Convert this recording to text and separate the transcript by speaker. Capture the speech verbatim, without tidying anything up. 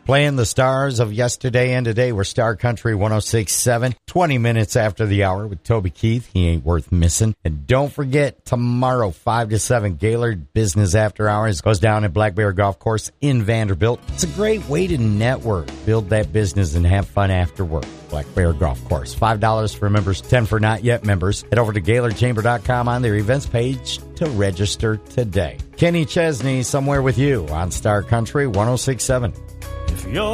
Speaker 1: Playing the stars of yesterday and today. We're Star Country one oh six point seven, twenty minutes after the hour with Toby Keith. He ain't worth missing. And don't forget, tomorrow, five to seven, Gaylord Business After Hours goes down at Black Bear Golf Course in Vanderbilt. It's a great way to network, build that business, and have fun after work. Black Bear Golf Course. five dollars for members, ten dollars for not yet members. Head over to Gaylord Chamber dot com on their events page to register today. Kenny Chesney, somewhere with you on Star Country one oh six point seven.
Speaker 2: If you're